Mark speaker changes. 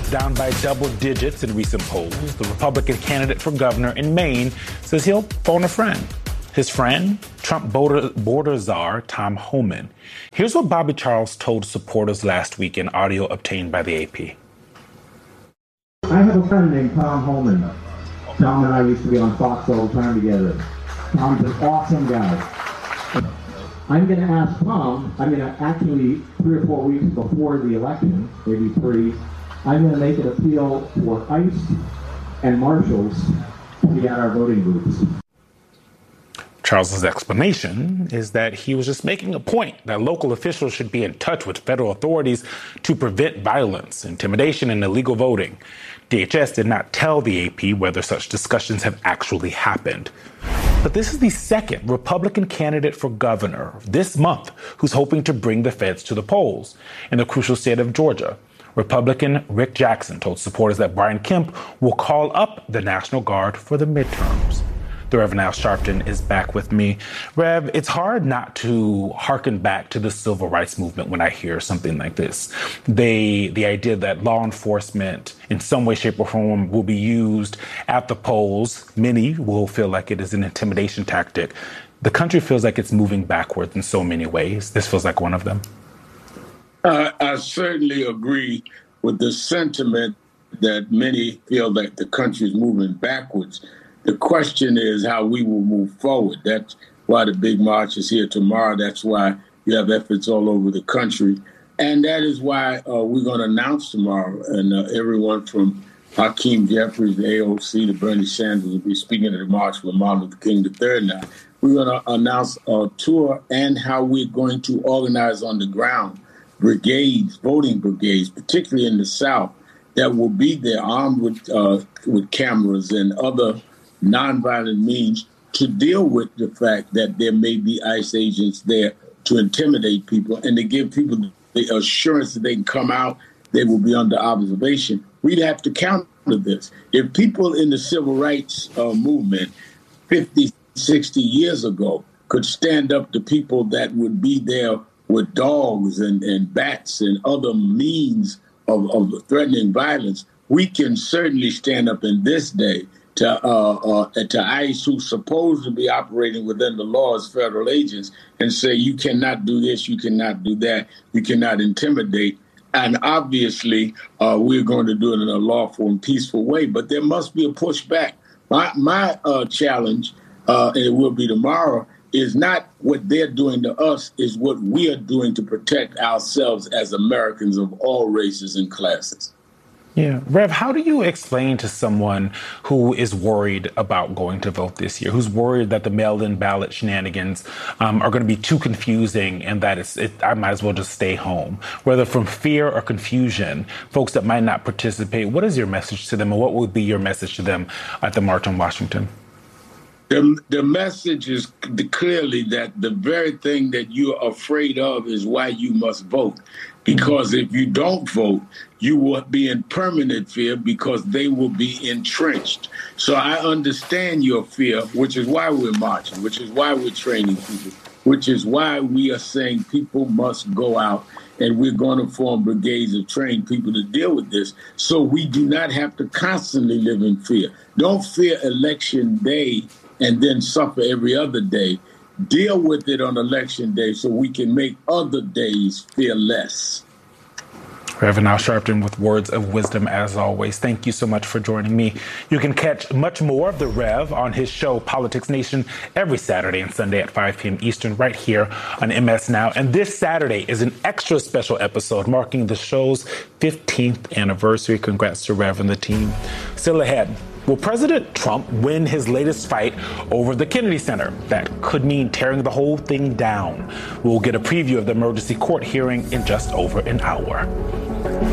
Speaker 1: down by double digits in recent polls. The Republican candidate for governor in Maine says he'll phone a friend. His friend, Trump border czar Tom Homan. Here's what Bobby Charles told supporters last week in audio obtained by the AP.
Speaker 2: I have a friend named Tom Homan. Tom and I used to be on Fox all the time together. Tom's an awesome guy. I'm going to ask Tom, actually 3 or 4 weeks before the election, maybe 3, I'm going to make an appeal for ICE and marshals to be at our voting booths.
Speaker 1: Charles's explanation is that he was just making a point that local officials should be in touch with federal authorities to prevent violence, intimidation, and illegal voting. DHS did not tell the AP whether such discussions have actually happened. But this is the second Republican candidate for governor this month who's hoping to bring the feds to the polls in the crucial state of Georgia. Republican Rick Jackson told supporters that Brian Kemp will call up the National Guard for the midterms. The Reverend Al Sharpton is back with me. Rev, it's hard not to hearken back to the civil rights movement when I hear something like this. The idea that law enforcement in some way, shape, or form will be used at the polls. Many will feel like it is an intimidation tactic. The country feels like it's moving backwards in so many ways. This feels like one of them.
Speaker 3: I certainly agree with the sentiment that many feel that the country is moving backwards. The question is how we will move forward. That's why the big march is here tomorrow. That's why you have efforts all over the country. And that is why we're going to announce tomorrow. And everyone from Hakeem Jeffries, the AOC, to Bernie Sanders will be speaking at the March for Martin Luther King III now. We're going to announce a tour and how we're going to organize on the ground brigades, voting brigades, particularly in the South, that will be there armed with cameras and other nonviolent means to deal with the fact that there may be ICE agents there to intimidate people and to give people the assurance that they can come out, they will be under observation. We'd have to counter this. If people in the civil rights movement 50, 60 years ago could stand up to people that would be there with dogs and bats and other means of threatening violence, we can certainly stand up in this day to ICE, who's supposed to be operating within the law as federal agents, and say, you cannot do this, you cannot do that, you cannot intimidate. And obviously, we're going to do it in a lawful and peaceful way, but there must be a pushback. My challenge, and it will be tomorrow, is not what they're doing to us, is what we are doing to protect ourselves as Americans of all races and classes.
Speaker 1: Yeah. Rev, how do you explain to someone who is worried about going to vote this year, who's worried that the mail-in ballot shenanigans are going to be too confusing and that I might as well just stay home, whether from fear or confusion, folks that might not participate? What is your message to them, and what would be your message to them at the March on Washington?
Speaker 3: The message is clearly that the very thing that you're afraid of is why you must vote. Because if you don't vote, you will be in permanent fear because they will be entrenched. So I understand your fear, which is why we're marching, which is why we're training people, which is why we are saying people must go out, and we're going to form brigades of trained people to deal with this so we do not have to constantly live in fear. Don't fear election day and then suffer every other day. Deal with it on election day so we can make other days feel less.
Speaker 1: Reverend Al Sharpton with words of wisdom, as always. Thank you so much for joining me. You can catch much more of the Rev on his show, Politics Nation, every Saturday and Sunday at 5 p.m. Eastern, right here on MS Now. And this Saturday is an extra special episode marking the show's 15th anniversary. Congrats to Rev and the team. Still ahead, will President Trump win his latest fight over the Kennedy Center? That could mean tearing the whole thing down. We'll get a preview of the emergency court hearing in just over an hour.